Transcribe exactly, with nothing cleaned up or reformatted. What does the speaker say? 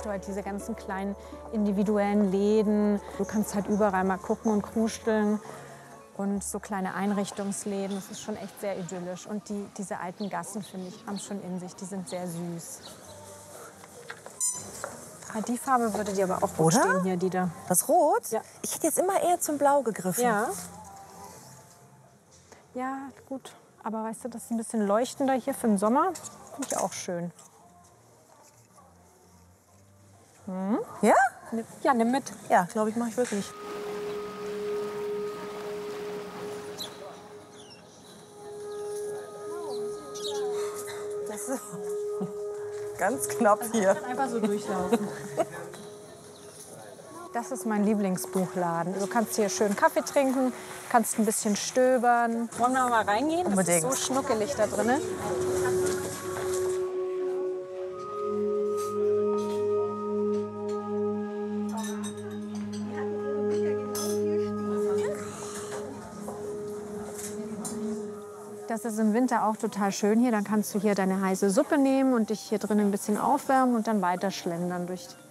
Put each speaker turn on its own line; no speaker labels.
hast du halt diese ganzen kleinen individuellen Läden. Du kannst halt überall mal gucken und kruscheln. Und so kleine Einrichtungsläden, das ist schon echt sehr idyllisch. Und die, diese alten Gassen, finde ich, haben es schon in sich. Die sind sehr süß. Ah, die Farbe würde dir aber auch gut
Oder?
stehen hier, die da.
Das Rot?
Ja.
Ich hätte jetzt immer eher zum Blau gegriffen.
Ja. Ja, gut. Aber weißt du, das ist ein bisschen leuchtender hier für den Sommer. Finde ich auch schön. Hm?
Ja?
Ja, nimm mit.
Ja, glaube ich, mache ich wirklich. Das ist ganz knapp hier.
Einfach so durchlaufen. Das ist mein Lieblingsbuchladen. Du kannst hier schön Kaffee trinken, kannst ein bisschen stöbern. Wollen wir mal reingehen?
Unbedingt.
Das ist so schnuckelig da drin. Das ist im Winter auch total schön hier. Dann kannst du hier deine heiße Suppe nehmen und dich hier drin ein bisschen aufwärmen und dann weiter schlendern durch